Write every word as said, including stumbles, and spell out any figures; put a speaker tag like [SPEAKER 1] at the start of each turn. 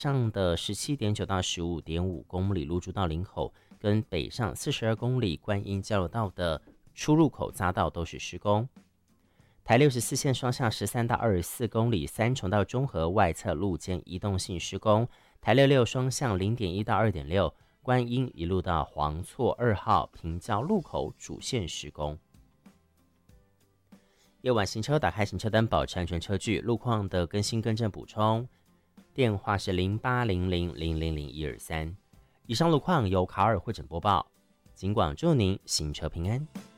[SPEAKER 1] 上的十七点九到十五点五公里鹿竹到林口，跟北上四十二公里观音交流道的出入口匝道都是施工。台六十四线双向十三到二十四公里三重到中和外侧路间移动性施工，台六六双向零点一到二点六观音一路到黄厝二号平交路口主线施工。夜晚行车打开行车灯，保持安全车距。路况的更新更正补充，电话是零八零零零零零一二三。以上路况由卡尔会诊播报，尽管祝您行车平安。